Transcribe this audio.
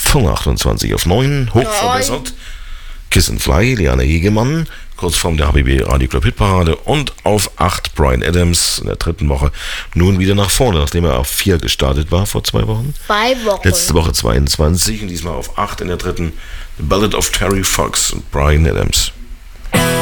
von 28 auf 9, hoch verbessert. Kiss and Fly, Liane Hegemann, kurz vorm der HBB Radio Club Hitparade. Und auf 8 Bryan Adams in der 3. Woche nun wieder nach vorne, nachdem er auf 4 gestartet war vor 2 Wochen. 2 Wochen. Letzte Woche 22 und diesmal auf 8 in der 3. The Ballad of Terry Fox und Bryan Adams.